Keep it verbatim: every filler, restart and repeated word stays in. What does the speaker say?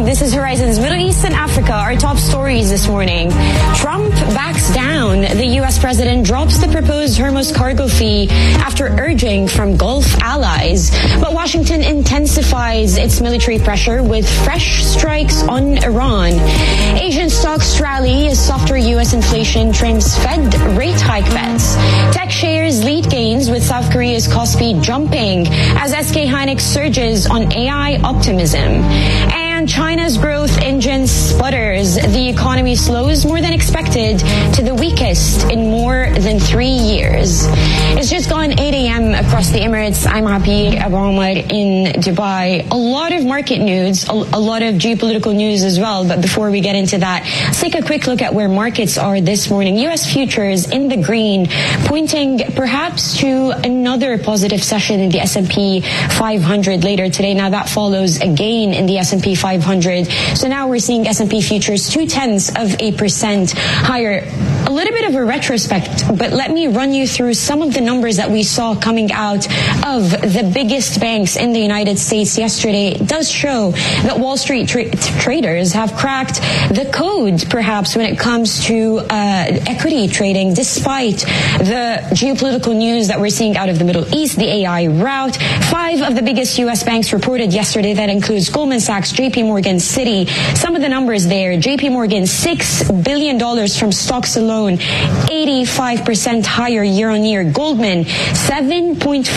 This is Horizon's Middle East and Africa. Our top stories this morning. Trump backs down. The U S president drops the proposed Hormuz cargo fee after urging from Gulf allies. But Washington intensifies its military pressure with fresh strikes on Iran. Asian stocks rally as softer U S inflation trims Fed rate hike bets. Tech shares lead gains with South Korea's Kospi jumping as S K Hynix surges on A I optimism. And China's growth engine sputters. The economy slows more than expected to the weakest in more than three years. It's just gone eight a.m. across the Emirates. I'm Happy Abu Omar in Dubai. A lot of market news, a, a lot of geopolitical news as well. But before we get into that, let's take a quick look at where markets are this morning. U S futures in the green, pointing perhaps to another positive session in the S and P five hundred later today. Now that follows a gain in the S and P five hundred. So now we're seeing S and P futures two tenths of a percent higher. A little bit of a retrospect, but let me run you through some of the numbers that we saw coming out of the biggest banks in the United States yesterday. It does show that Wall Street tra- traders have cracked the code, perhaps, when it comes to uh, equity trading, despite the geopolitical news that we're seeing out of the Middle East, the A I rout. Five of the biggest U S banks reported yesterday. That includes Goldman Sachs, J P Morgan, Citi. Some of the numbers there. J P Morgan, six billion dollars from stocks alone, eighty-five percent higher year on year. Goldman, seven point